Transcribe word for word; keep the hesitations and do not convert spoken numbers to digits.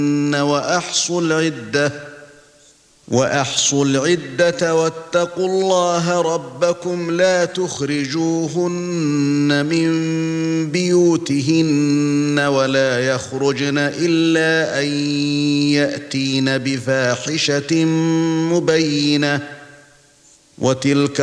وأحصوا العدة وأحصوا العدة واتقوا الله ربكم لا تخرجوهن من بيوتهن ولا يخرجن إلا أن يأتين بفاحشة مبينة وتلك